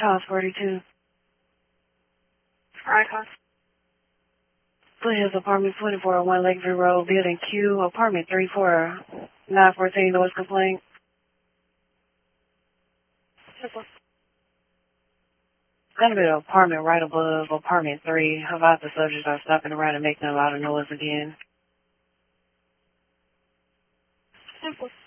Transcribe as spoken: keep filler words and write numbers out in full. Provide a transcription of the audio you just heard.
Charles forty-two. Alright, call. Foothills Apartment twenty-four, One Lakeview Road, Building Q, Apartment three four nine fourteen, noise complaint. Simple. It's gonna be the apartment right above Apartment three. How about the subjects are stopping around and making a lot of noise again? Simple.